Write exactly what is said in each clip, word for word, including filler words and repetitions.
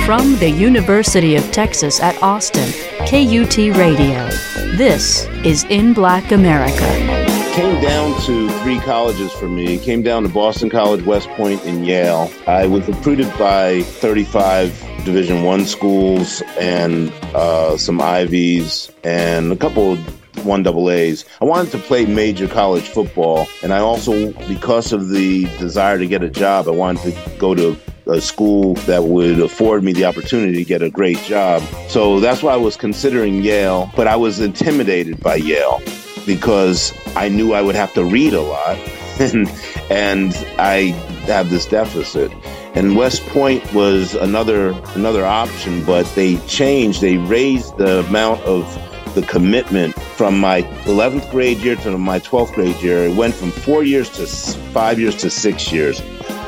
From the University of Texas at Austin, K U T Radio. This is In Black America. Came down to three colleges for me. It came down to Boston College, West Point, and Yale. I was recruited by thirty-five Division One schools and uh, some Ivies and a couple of one double A's. I wanted to play major college football, and I also, because of the desire to get a job, I wanted to go to a school that would afford me the opportunity to get a great job. So that's why I was considering Yale, but I was intimidated by Yale because I knew I would have to read a lot, and, and I have this deficit. And West Point was another another option, but they changed. They raised the amount of the commitment from my eleventh grade year to my twelfth grade year. It went from four years to five years to six years.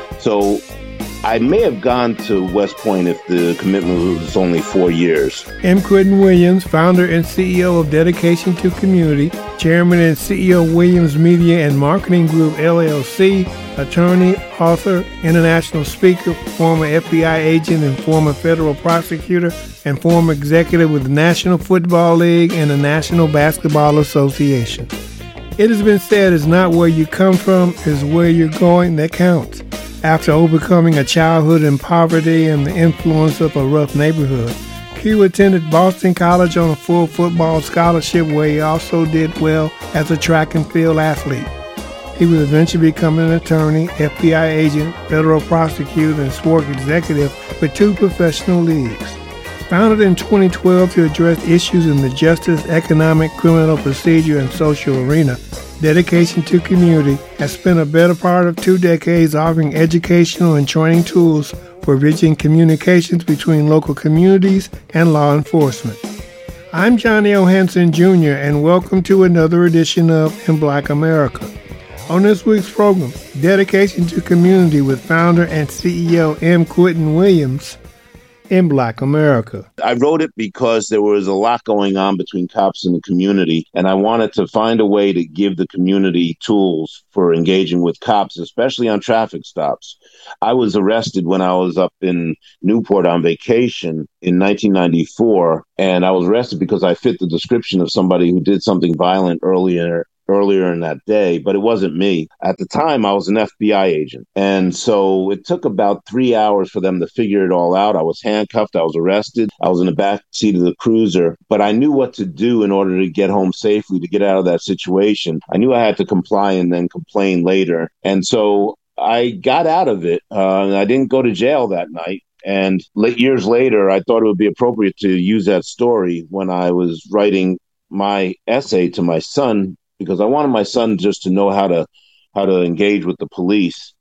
So I may have gone to West Point if the commitment was only four years. M. Quentin Williams, founder and C E O of Dedication to Community, chairman and C E O Williams Media and Marketing Group, L L C, attorney, author, international speaker, former F B I agent and former federal prosecutor, and former executive with the National Football League and the National Basketball Association. It has been said it's not where you come from, it's where you're going that counts. After overcoming a childhood in poverty and the influence of a rough neighborhood, Q attended Boston College on a full football scholarship where he also did well as a track and field athlete. He would eventually become an attorney, F B I agent, federal prosecutor, and sport executive with two professional leagues. Founded in twenty twelve to address issues in the justice, economic, criminal procedure, and social arena, Dedication to Community has spent a better part of two decades offering educational and training tools for bridging communications between local communities and law enforcement. I'm Johnny O. Hanson, Junior, and welcome to another edition of In Black America. On this week's program, Dedication to Community with founder and C E O M. Quentin Williams, in Black America. I wrote it because there was a lot going on between cops and the community, and I wanted to find a way to give the community tools for engaging with cops, especially on traffic stops. I was arrested when I was up in Newport on vacation in nineteen ninety-four, and I was arrested because I fit the description of somebody who did something violent earlier earlier in that day, but it wasn't me. At the time, I was an F B I agent. And so it took about three hours for them to figure it all out. I was handcuffed. I was arrested. I was in the back seat of the cruiser, but I knew what to do in order to get home safely, to get out of that situation. I knew I had to comply and then complain later. And so I got out of it. Uh, and I didn't go to jail that night. And late years later, I thought it would be appropriate to use that story when I was writing my essay to my son, because I wanted my son just to know how to how to engage with the police.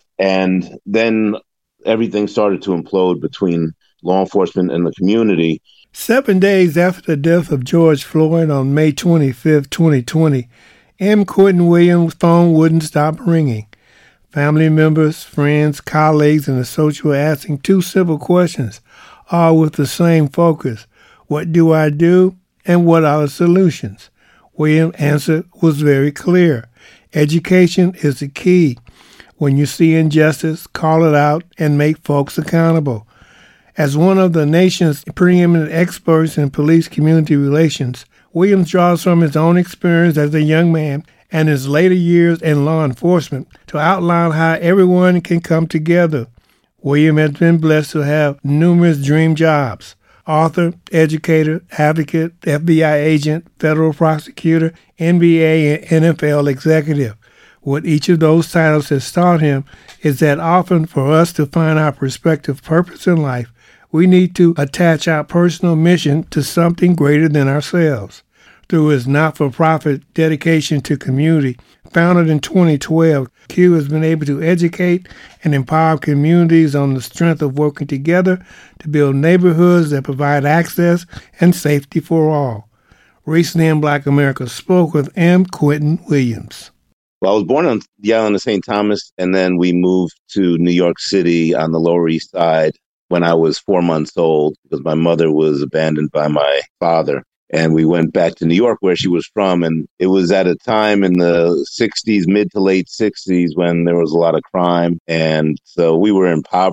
And then everything started to implode between law enforcement and the community. Seven days after the death of George Floyd on May twenty-fifth, twenty twenty, M. Quentin Williams' phone wouldn't stop ringing. Family members, friends, colleagues, and associates were asking two simple questions, all with the same focus. What do I do, and what are the solutions? Williams' answer was very clear. Education is the key. When you see injustice, call it out and make folks accountable. As one of the nation's preeminent experts in police community relations, Williams draws from his own experience as a young man and his later years in law enforcement to outline how everyone can come together. Williams has been blessed to have numerous dream jobs. Author, educator, advocate, F B I agent, federal prosecutor, N B A and N F L executive. What each of those titles has taught him is that often for us to find our prospective purpose in life, we need to attach our personal mission to something greater than ourselves. Through his not-for-profit Dedication to Community, founded in twenty twelve, Q has been able to educate and empower communities on the strength of working together to build neighborhoods that provide access and safety for all. Recently in Black America spoke with M. Quentin Williams. Well, I was born on the island of Saint Thomas, and then we moved to New York City on the Lower East Side when I was four months old because my mother was abandoned by my father. And we went back to New York where she was from. And it was at a time in the sixties, mid to late sixties, when there was a lot of crime. And so we were in poverty.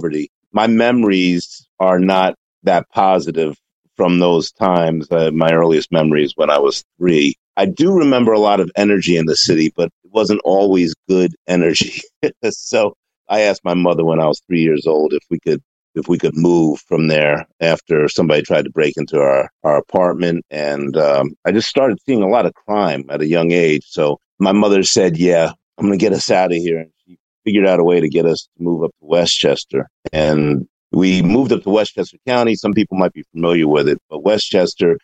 my memories are not that positive from those times. Uh, my earliest memories when I was three. I do remember a lot of energy in the city, but it wasn't always good energy. So I asked my mother when I was three years old if we could if we could move from there after somebody tried to break into our, our apartment. And um, I just started seeing a lot of crime at a young age. So my mother said, yeah, I'm going to get us out of here. And she figured out a way to get us to move up to Westchester. And we moved up to Westchester County. Some people might be familiar with it, but Westchester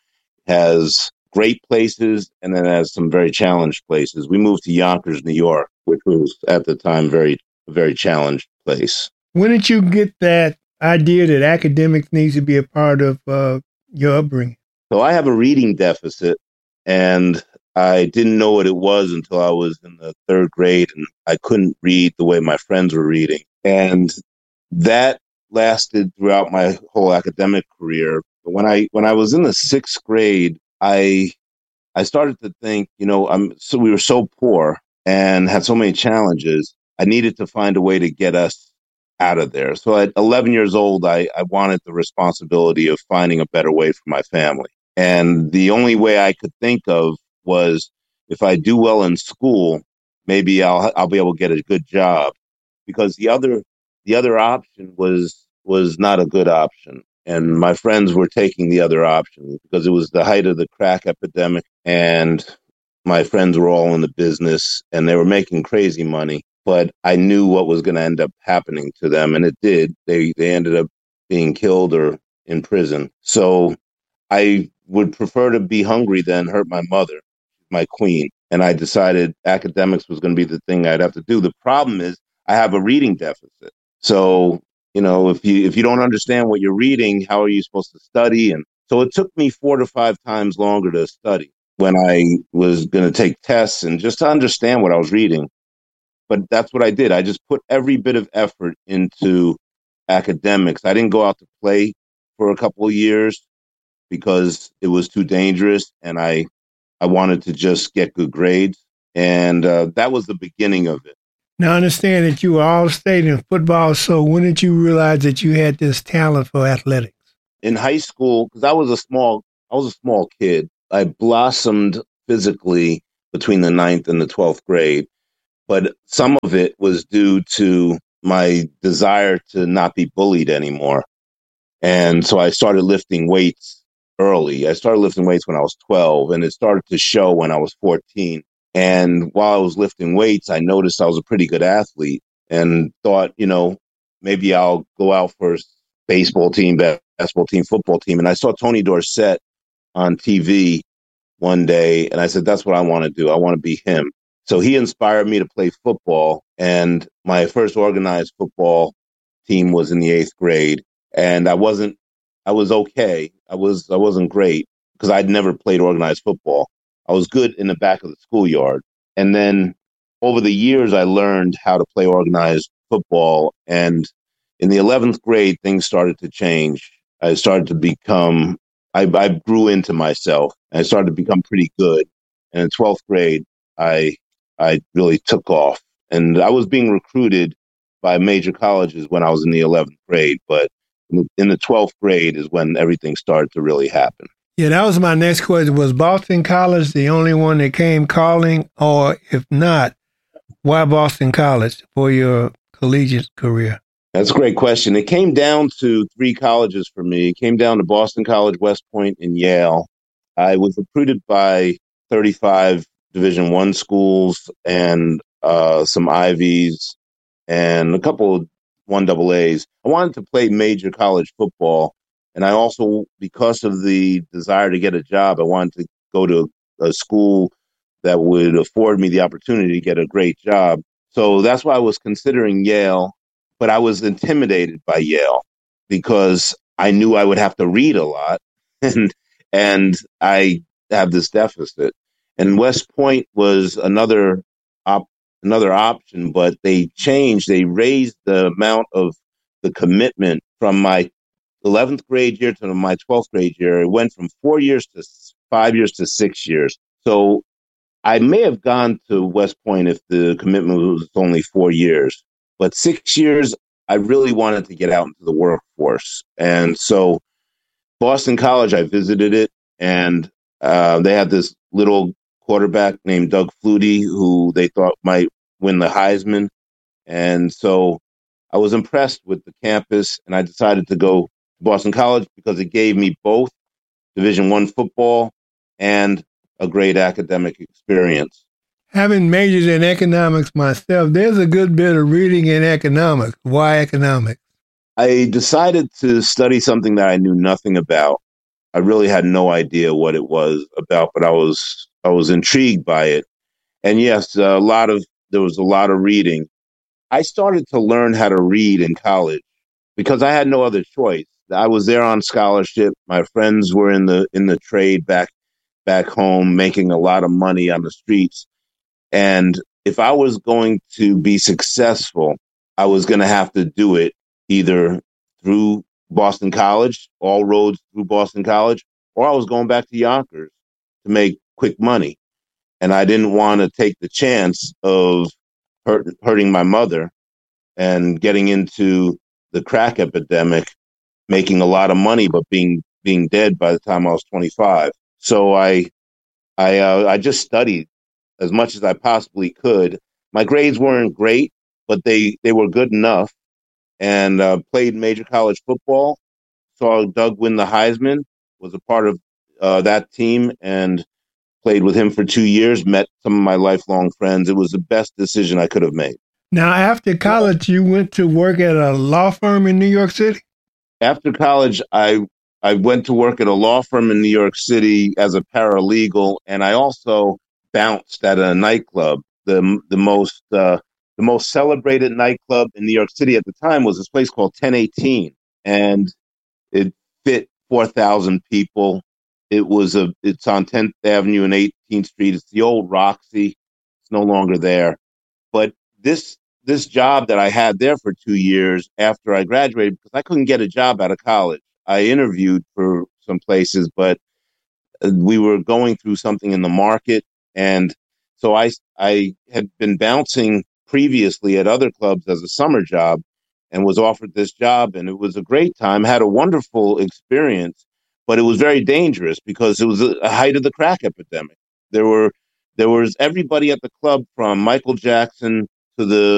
has great places and then has some very challenged places. We moved to Yonkers, New York, which was at the time very, very challenged place. When did you get that idea that academics needs to be a part of uh, your upbringing? So I have a reading deficit, and I didn't know what it was until I was in the third grade, and I couldn't read the way my friends were reading. And that lasted throughout my whole academic career. But when I when I was in the sixth grade, I I started to think, you know, I'm so we were so poor and had so many challenges. I needed to find a way to get us out of there. So at eleven years old, I, I wanted the responsibility of finding a better way for my family. And the only way I could think of was if I do well in school, maybe I'll I'll be able to get a good job, because the other the other option was was not a good option. And my friends were taking the other option because it was the height of the crack epidemic, and my friends were all in the business and they were making crazy money. But I knew what was going to end up happening to them, and it did. They they ended up being killed or in prison. So I would prefer to be hungry than hurt my mother, my queen. And I decided academics was going to be the thing I'd have to do. The problem is I have a reading deficit. So, you know, if you if you don't understand what you're reading, how are you supposed to study? And so it took me four to five times longer to study when I was going to take tests and just to understand what I was reading. But that's what I did. I just put every bit of effort into academics. I didn't go out to play for a couple of years because it was too dangerous, and I I wanted to just get good grades. And uh, that was the beginning of it. Now, I understand that you were all-state in football, so when did you realize that you had this talent for athletics? In high school, because I was a small I was a small kid, I blossomed physically between the ninth and the twelfth grade. But some of it was due to my desire to not be bullied anymore. And so I started lifting weights early. I started lifting weights when I was twelve, and it started to show when I was fourteen. And while I was lifting weights, I noticed I was a pretty good athlete and thought, you know, maybe I'll go out for a baseball team, basketball team, football team. And I saw Tony Dorsett on T V one day, and I said, that's what I want to do. I want to be him. So he inspired me to play football, and my first organized football team was in the eighth grade. And I wasn't, I was okay. I was, I wasn't great because I'd never played organized football. I was good in the back of the schoolyard. And then over the years, I learned how to play organized football. And in the eleventh grade, things started to change. I started to become, I, I grew into myself, and I started to become pretty good. And in twelfth grade, I I really took off, and I was being recruited by major colleges when I was in the eleventh grade. But in the twelfth grade is when everything started to really happen. Yeah, that was my next question. Was Boston College the only one that came calling, or if not, why Boston College for your collegiate career? That's a great question. It came down to three colleges for me. It came down to Boston College, West Point, and Yale. I was recruited by thirty-five Division One schools and uh, some Ivies and a couple of one double A's. I wanted to play major college football, and I also, because of the desire to get a job, I wanted to go to a school that would afford me the opportunity to get a great job. So that's why I was considering Yale, but I was intimidated by Yale because I knew I would have to read a lot, and and I have this deficit. And West Point was another op- another option, but they changed. They raised the amount of the commitment from my eleventh grade year to my twelfth grade year. It went from four years to five years to six years. So I may have gone to West Point if the commitment was only four years. But six years, I really wanted to get out into the workforce. And so Boston College, I visited it, and uh, they had this little quarterback named Doug Flutie who they thought might win the Heisman. And so I was impressed with the campus, and I decided to go to Boston College because it gave me both Division One football and a great academic experience. Having majored in economics myself, there's a good bit of reading in economics. Why economics? I decided to study something that I knew nothing about. I really had no idea what it was about, but I was I was intrigued by it. And yes, a lot of there was a lot of reading. I started to learn how to read in college because I had no other choice. I was there on scholarship. My friends were in the in the trade back back home, making a lot of money on the streets. And if I was going to be successful, I was going to have to do it either through Boston College, all roads through Boston College, or I was going back to Yonkers to make quick money. And I didn't want to take the chance of hurt, hurting my mother and getting into the crack epidemic, making a lot of money, but being being dead by the time I was twenty-five. So I I uh, I just studied as much as I possibly could. My grades weren't great, but they, they were good enough, and uh, played major college football. Saw Doug win the Heisman, was a part of uh, that team, and played with him for two years, met some of my lifelong friends. It was the best decision I could have made. Now, after college, you went to work at a law firm in New York City? After college, I I went to work at a law firm in New York City as a paralegal, and I also bounced at a nightclub. The the most uh, the most celebrated nightclub in New York City at the time was this place called ten eighteen, and it fit four thousand people. It was a it's on tenth Avenue and eighteenth Street. It's the old Roxy. It's no longer there. But this this job that I had there for two years after I graduated, because I couldn't get a job out of college. I interviewed for some places, but we were going through something in the market. And so I, I had been bouncing previously at other clubs as a summer job and was offered this job. And it was a great time, had a wonderful experience, but it was very dangerous because it was a height of the crack epidemic. There were, there was everybody at the club from Michael Jackson to the